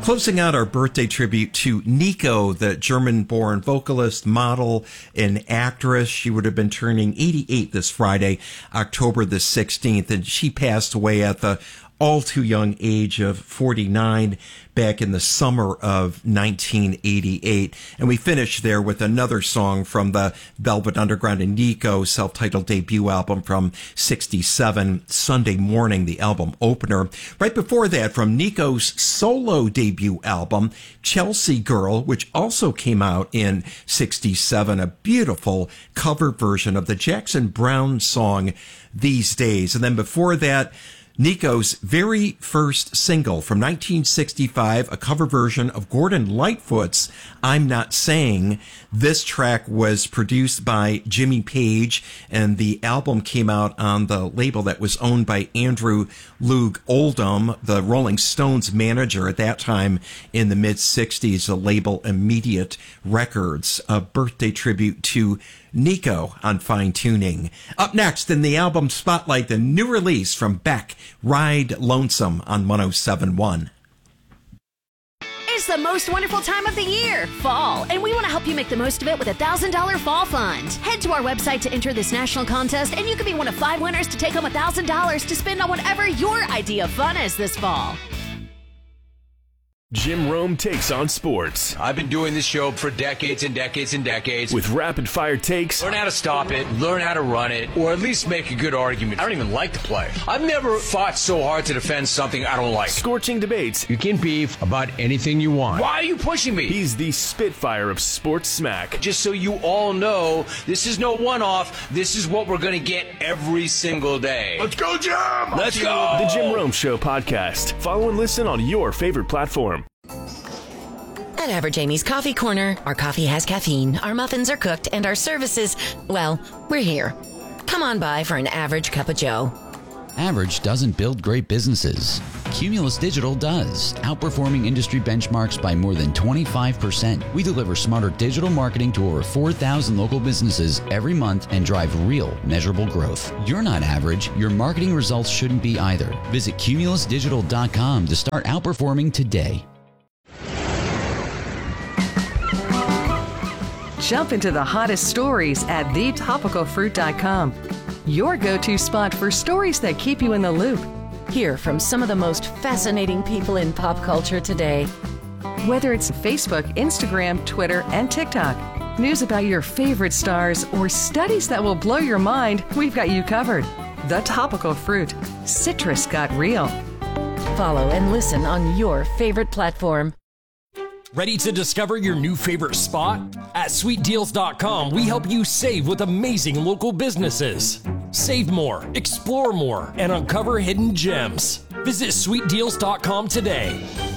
Closing out our birthday tribute to Nico, the German-born vocalist, model, and actress. She would have been turning 88 this Friday, October the 16th, and she passed away at the all too young age of 49 back in the summer of 1988. And we finished there with another song from the Velvet Underground and Nico self-titled debut album from 67, Sunday Morning, the album opener. Right before that, from Nico's solo debut album, Chelsea Girl, which also came out in 67, a beautiful cover version of the Jackson Browne song These Days. And then before that, Nico's very first single from 1965, a cover version of Gordon Lightfoot's I'm Not Saying. This track was produced by Jimmy Page, and the album came out on the label that was owned by Andrew Loog Oldham, the Rolling Stones manager at that time in the mid-60s, the label Immediate Records, a birthday tribute to Nico on Fine Tuning. Up next in the album Spotlight, the new release from Beck, Ride Lonesome on 107.1. It's the most wonderful time of the year, fall, and we want to help you make the most of it with a $1,000 fall fund. Head to our website to enter this national contest, and you could be one of 5 winners to take home $1,000 to spend on whatever your idea of fun is this fall. Jim Rome takes on sports. I've been doing this show for decades and decades and decades. With rapid-fire takes. Learn how to stop it, learn how to run it, or at least make a good argument. I don't even like the play. I've never fought so hard to defend something I don't like. Scorching debates. You can beef about anything you want. Why are you pushing me? He's the Spitfire of sports smack. Just so you all know, this is no one-off. This is what we're going to get every single day. Let's go, Jim! Let's go! The Jim Rome Show podcast. Follow and listen on your favorite platform. At Average Amy's Coffee Corner, our coffee has caffeine, our muffins are cooked, and our services, well, we're here. Come on by for an average cup of joe. Average doesn't build great businesses. Cumulus Digital does, outperforming industry benchmarks by more than 25%. We deliver smarter digital marketing to over 4,000 local businesses every month and drive real, measurable growth. You're not average. Your marketing results shouldn't be either. Visit cumulusdigital.com to start outperforming today. Jump into the hottest stories at thetopicalfruit.com. Your go-to spot for stories that keep you in the loop. Hear from some of the most fascinating people in pop culture today. Whether it's Facebook, Instagram, Twitter, and TikTok, news about your favorite stars, or studies that will blow your mind, we've got you covered. The Topical Fruit. Citrus got real. Follow and listen on your favorite platform. Ready to discover your new favorite spot? At SweetDeals.com, we help you save with amazing local businesses. Save more, explore more, and uncover hidden gems. Visit SweetDeals.com today.